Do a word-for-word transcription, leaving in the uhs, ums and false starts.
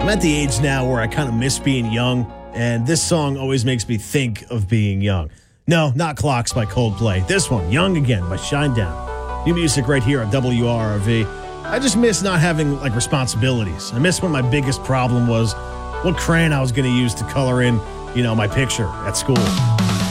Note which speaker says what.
Speaker 1: I'm at the age now where I kind of miss being young, and this song always makes me think of being young. No, not Clocks by Coldplay. This one, Young Again by Shinedown. New music right here on W R R V. I just miss not having, like, responsibilities. I miss when my biggest problem was what crayon I was going to use to color in, you know, my picture at school.